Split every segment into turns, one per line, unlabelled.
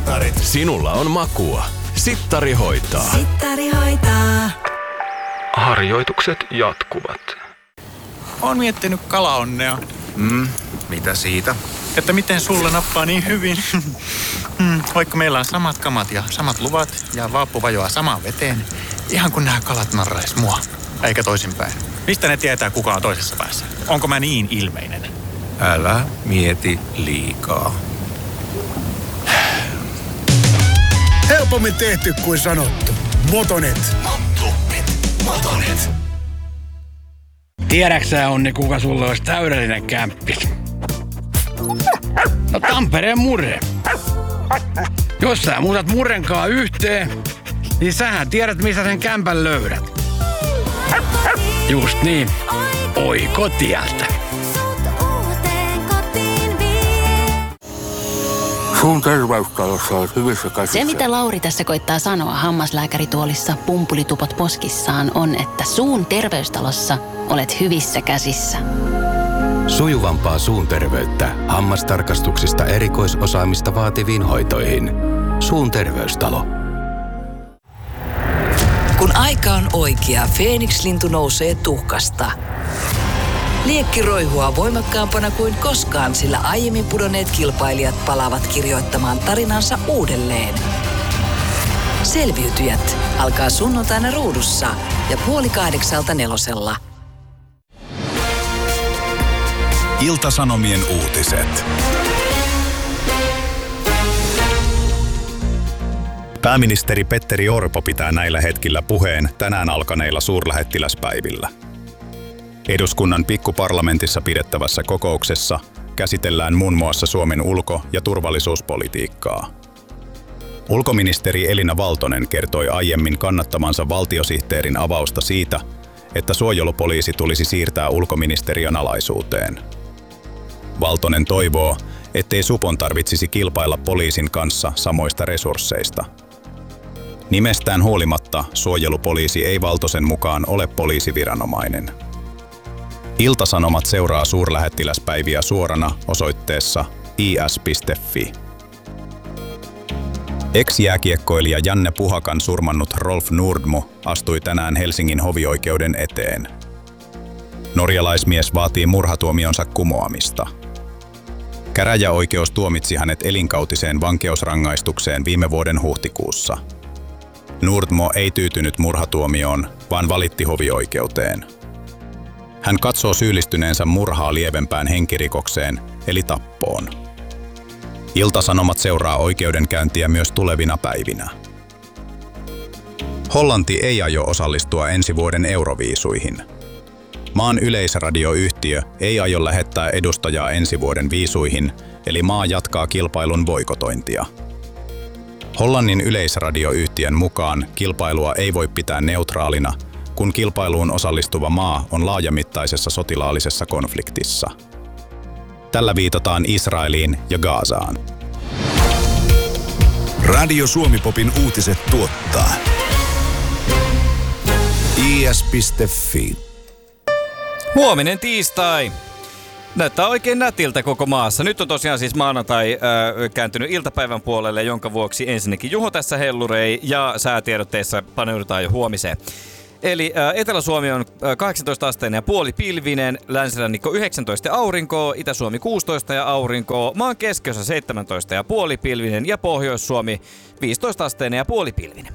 Sittarit. Sinulla on makua. Sittari hoitaa.
Sittari hoitaa.
Harjoitukset jatkuvat.
Oon miettinyt kalaonnea.
Mitä siitä?
Että miten sulla nappaa niin hyvin. Vaikka meillä on samat kamat ja samat luvat ja vaappu vajoaa samaan veteen. Ihan kun nämä kalat narrais mua. Eikä toisinpäin. Mistä ne tietää, kuka on toisessa päässä? Onko mä niin ilmeinen?
Älä mieti liikaa.
Helpommin tehty kuin sanottu. Motonet.
Motonet.
Tiedäksä, Onni, kuka sulle olisi täydellinen kämppis? No Tampereen Murre. Jos sä muutat Murrenkaa yhteen, niin sähän tiedät, missä sen kämpän löydät. Just niin. Oi kotialta.
Suun terveystalossa on hyvissä käsissä.
Se, mitä Lauri tässä koittaa sanoa hammaslääkärituolissa pumpulitupot poskissaan, on, että suun terveystalossa olet hyvissä käsissä.
Sujuvampaa suun terveyttä hammastarkastuksista erikoisosaamista vaativiin hoitoihin. Suun terveystalo.
Kun aika on oikea, Feeniks-lintu nousee tuhkasta. Liekki roihua voimakkaampana kuin koskaan, sillä aiemmin pudonneet kilpailijat palaavat kirjoittamaan tarinansa uudelleen. Selviytyjät alkaa sunnuntaina Ruudussa ja 7:30 Nelosella.
Ilta-Sanomien uutiset.
Pääministeri Petteri Orpo pitää näillä hetkillä puheen tänään alkaneilla suurlähettiläspäivillä. Eduskunnan pikkuparlamentissa pidettävässä kokouksessa käsitellään muun muassa Suomen ulko- ja turvallisuuspolitiikkaa. Ulkoministeri Elina Valtonen kertoi aiemmin kannattamansa valtiosihteerin avausta siitä, että suojelupoliisi tulisi siirtää ulkoministeriön alaisuuteen. Valtonen toivoo, ettei supon tarvitsisi kilpailla poliisin kanssa samoista resursseista. Nimestään huolimatta suojelupoliisi ei Valtosen mukaan ole poliisiviranomainen. Ilta-Sanomat seuraa suurlähettiläspäiviä suorana osoitteessa is.fi. Ex-jääkiekkoilija Janne Puhakan surmannut Rolf Nordmo astui tänään Helsingin hovioikeuden eteen. Norjalaismies vaatii murhatuomionsa kumoamista. Käräjäoikeus tuomitsi hänet elinkautiseen vankeusrangaistukseen viime vuoden huhtikuussa. Nordmo ei tyytynyt murhatuomioon, vaan valitti hovioikeuteen. Hän katsoo syyllistyneensä murhaa lievempään henkirikokseen, eli tappoon. Ilta-Sanomat seuraa oikeudenkäyntiä myös tulevina päivinä. Hollanti ei aio osallistua ensi vuoden Euroviisuihin. Maan yleisradioyhtiö ei aio lähettää edustajaa ensi vuoden viisuihin, eli maa jatkaa kilpailun boikotointia. Hollannin yleisradioyhtiön mukaan kilpailua ei voi pitää neutraalina, kun kilpailuun osallistuva maa on laajamittaisessa sotilaallisessa konfliktissa. Tällä viitataan Israeliin ja Gazaan.
Radio Suomi-popin uutiset tuottaa is.fi.
Huominen tiistai. Näyttää oikein nätiltä koko maassa. Nyt on tosiaan siis maanantai kääntynyt iltapäivän puolelle, jonka vuoksi ensinnäkin Juho tässä hellurei ja säätiedotteessa paneudutaan jo huomiseen. Eli Etelä-Suomi on 18 asteen ja puoli pilvinen, länsirannikko 19 aurinkoa, Itä-Suomi 16 ja aurinkoa, maan keskiössä 17 ja puoli pilvinen ja Pohjois-Suomi 15 asteen ja puoli pilvinen.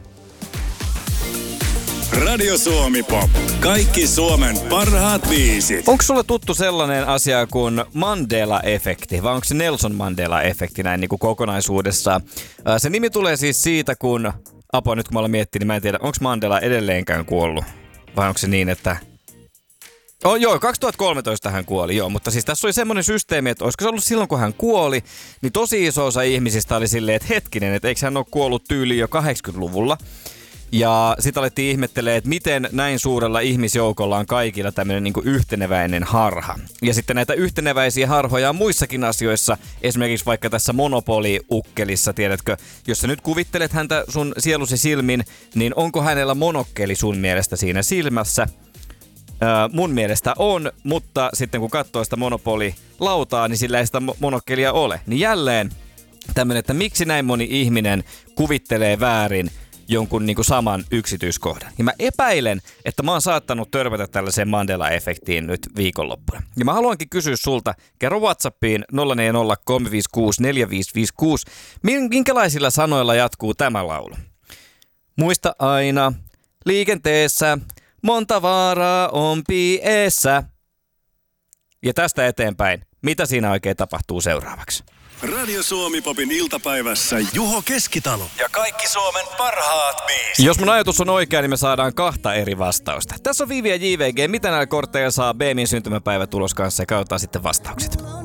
Radio Suomi Pop. Kaikki Suomen parhaat biisit.
Onko sulle tuttu sellainen asia kuin Mandela-efekti, vai onko se Nelson Mandela-efekti näin niin kuin kokonaisuudessaan? Se nimi tulee siis siitä, kun apua nyt kun mä olen miettinyt, niin mä en tiedä, onko Mandela edelleenkään kuollut? Vai onko se niin, että... Joo, 2013 hän kuoli, joo, mutta siis tässä oli semmoinen systeemi, että olisiko se ollut silloin, kun hän kuoli, niin tosi iso osa ihmisistä oli silleen, että hetkinen, että eikö hän ole kuollut tyyliin jo 80-luvulla? Ja sitten alettiin ihmettelemään, että miten näin suurella ihmisjoukolla on kaikilla tämmöinen niin kuin yhteneväinen harha. Ja sitten näitä yhteneväisiä harhoja on muissakin asioissa, esimerkiksi vaikka tässä Monopoly-ukkelissa, tiedätkö, jos sä nyt kuvittelet häntä sun sielusi silmin, niin onko hänellä monokkeli sun mielestä siinä silmässä? Mun mielestä on, mutta sitten kun katsoo sitä Monopoly-lautaa, niin sillä ei sitä monokkelia ole. Niin jälleen tämmönen, että miksi näin moni ihminen kuvittelee väärin jonkun niinku saman yksityiskohdan. Ja mä epäilen, että mä oon saattanut törmätä tällaiseen Mandela-efektiin nyt viikonloppuna. Ja mä haluankin kysyä sulta, kerro WhatsAppiin 0403564556, minkälaisilla sanoilla jatkuu tämä laulu? Muista aina, liikenteessä, monta vaaraa on pieessä. Ja tästä eteenpäin, mitä siinä oikein tapahtuu seuraavaksi?
Radio Suomi Popin iltapäivässä Juho Keskitalo ja kaikki Suomen parhaat biisit.
Jos mun ajatus on oikea, niin me saadaan 2 eri vastausta. Tässä on Vivi ja JVG. Mitä näillä kortteilla saa BMin syntymäpäivä tulos kanssa ja katsotaan sitten vastaukset.